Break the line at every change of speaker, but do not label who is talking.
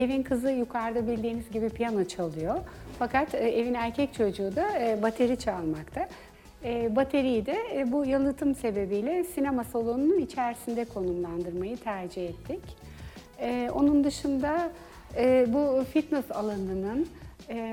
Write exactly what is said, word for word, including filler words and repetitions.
Evin kızı yukarıda bildiğiniz gibi piyano çalıyor. Fakat e, evin erkek çocuğu da e, bateri çalmakta. E, bateriyi de e, bu yalıtım sebebiyle sinema salonunun içerisinde konumlandırmayı tercih ettik. E, onun dışında e, bu fitness alanının e,